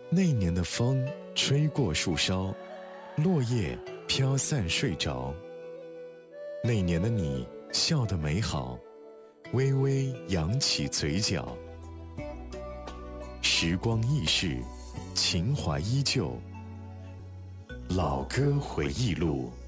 那年的风吹过树梢，落叶飘散睡着。那年的你笑得美好，微微扬起嘴角。时光易逝，情怀依旧，老歌回忆录。